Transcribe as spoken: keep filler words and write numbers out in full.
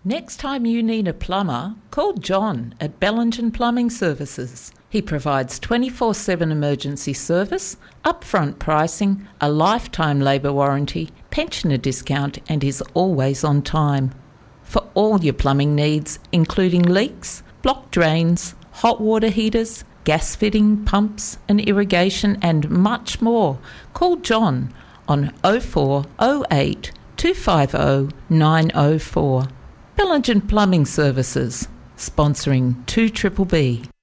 Next time you need a plumber, call John at Bellingen Plumbing Services. He provides twenty-four seven emergency service, upfront pricing, a lifetime labour warranty, pensioner discount, and is always on time. For all your plumbing needs, including leaks, blocked drains, hot water heaters, gas fitting, pumps and irrigation, and much more, call John on oh four oh eight two five oh nine oh four. Bellingen Plumbing Services, sponsoring two B B B.